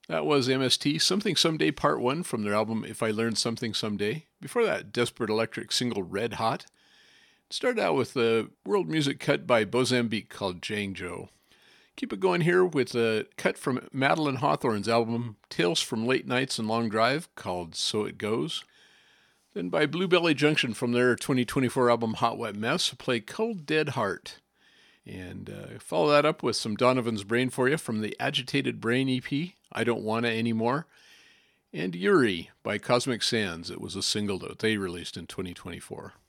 That was MST, Something Someday Part 1 from their album If I Learned Something Someday. Before that, Desperate Electric single Red Hot. Started out with a world music cut by Mozambique called Jangjo. Keep it going here with a cut from Madeline Hawthorne's album Tales from Late Nights and Long Drive called So It Goes. Then by Bluebelly Junction from their 2024 album Hot Wet Mess, play Cold Dead Heart. And follow that up with some Donovan's Brain for you from the Agitated Brain EP, I Don't Wanna Anymore. And Yuri by Cosmic Sands. It was a single that they released in 2024.